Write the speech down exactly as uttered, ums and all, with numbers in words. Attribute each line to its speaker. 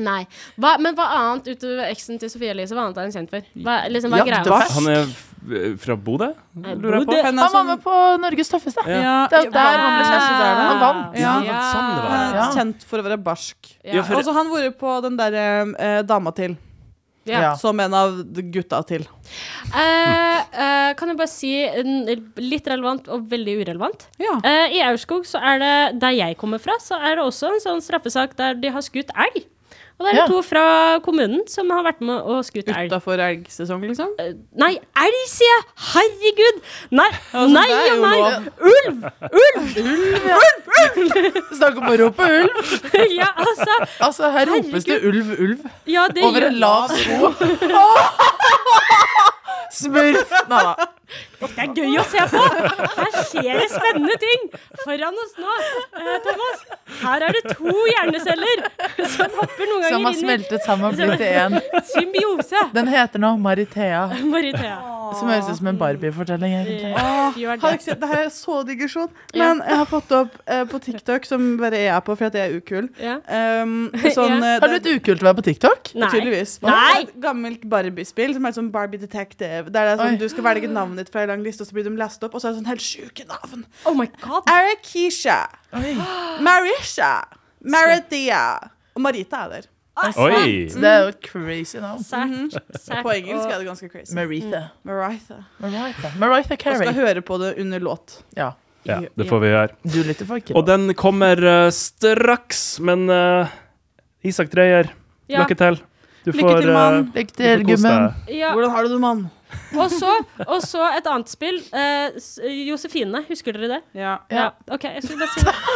Speaker 1: Nei. Hva, men hva annet utover eksen til Sofie Elise, hva annet er han kjent for? Hva, liksom, hva er greia?
Speaker 2: Jaktefest.
Speaker 3: Han er f- fra Bodø, lurer jeg på.
Speaker 1: Bodø.
Speaker 2: Han
Speaker 4: Han
Speaker 2: er
Speaker 4: var
Speaker 2: sånn,
Speaker 4: med på Norges tøffeste.
Speaker 3: Ja.
Speaker 2: ja,
Speaker 4: Det er der han ble
Speaker 2: Ah.
Speaker 4: kjent der, da. Han vant.
Speaker 2: Ja.
Speaker 3: Ja, sånn det var.
Speaker 2: Han er
Speaker 4: Ja.
Speaker 2: kjent for å være barsk.
Speaker 1: Ja.
Speaker 3: Ja, for-
Speaker 2: Og så har han vært på den der eh, dama til,
Speaker 1: Ja.
Speaker 4: Ja.
Speaker 2: som en av de gutta til.
Speaker 1: Eh, eh, kan jeg bare si en, litt relevant og veldig urelevant?
Speaker 2: Ja.
Speaker 1: Eh, I Aurskog, så er det, der jeg kommer fra, så er det også en sånn straffesak der de har skutt elg. Og det er
Speaker 4: Ja.
Speaker 1: to fra kommunen som har vært med og skutt elg.
Speaker 2: Utenfor elgsesong, liksom.
Speaker 1: Eh, Nei, elg, sier jeg! Herregud! Nei,
Speaker 2: Altså,
Speaker 1: nei
Speaker 2: det er
Speaker 1: og
Speaker 2: jo
Speaker 1: nei!
Speaker 2: lov.
Speaker 1: Ulv! Ulv!
Speaker 4: Snakk om å rope ulv.
Speaker 1: Ja, altså.
Speaker 4: Altså, her ropes det ulv, ulv.
Speaker 1: Ja, det
Speaker 4: Over
Speaker 1: gjør
Speaker 4: en lav sko. Smurf. Nei da.
Speaker 1: Det er gøy å se på! Her skjer det spennende ting foran oss nå. Eh, Thomas, her er det to hjerneceller som hopper noen
Speaker 4: Som har
Speaker 1: ganger inn
Speaker 4: smeltet sammen og blitt til én.
Speaker 1: i symbiose.
Speaker 4: Den heter nå Marithea.
Speaker 1: Marithea.
Speaker 4: Som høres ut som en Barbie-fortelling, egentlig.
Speaker 1: Åh, gjør
Speaker 2: Har
Speaker 1: det.
Speaker 2: dere sett, det her er så digresjon, men jeg har fått opp eh, på TikTok, som bare jeg er på, for at jeg er ukul.
Speaker 1: Ja.
Speaker 2: Um, sånn,
Speaker 1: Ja.
Speaker 2: eh,
Speaker 4: Har du et ukult å være på TikTok?
Speaker 1: Nei.
Speaker 2: Tydeligvis.
Speaker 1: Nei.
Speaker 2: Et gammelt Barbie-spill som er sånn Barbie Detective. Der det er sånn,
Speaker 4: Oi.
Speaker 2: du skal velge navnet ditt fra en lang liste, og så blir de lest opp, og så er det sånn helt sjuke navn.
Speaker 1: Oh my god.
Speaker 2: Arakisha,
Speaker 4: Oi.
Speaker 2: Marisha, Marathea og Marita er der.
Speaker 3: Oi!
Speaker 4: Det er jo et crazy navn.
Speaker 1: Sært. Sært.
Speaker 2: På engelsk er det ganske crazy.
Speaker 4: Maritha.
Speaker 2: Maritha.
Speaker 4: Maritha. Maritha
Speaker 2: Og skal
Speaker 4: Carey.
Speaker 2: høre på det under låt.
Speaker 4: Ja.
Speaker 3: Ja, det får vi gjøre.
Speaker 4: Du lytter for ikke
Speaker 3: Og den kommer eh, straks, men eh, Isak Dreyer,
Speaker 1: Ja.
Speaker 3: lykke til. Du
Speaker 2: Lykke
Speaker 3: får,
Speaker 2: til,
Speaker 3: eh,
Speaker 2: mann.
Speaker 4: Lykke
Speaker 3: du
Speaker 4: til,
Speaker 3: får kose
Speaker 4: gummen.
Speaker 3: deg.
Speaker 1: Ja.
Speaker 2: Hvordan har du det, mann?
Speaker 1: Og så, og så et annet spill. Eh, S- Josefine, husker dere det?
Speaker 2: Ja.
Speaker 1: Ja. Ok, jeg skulle bare si det.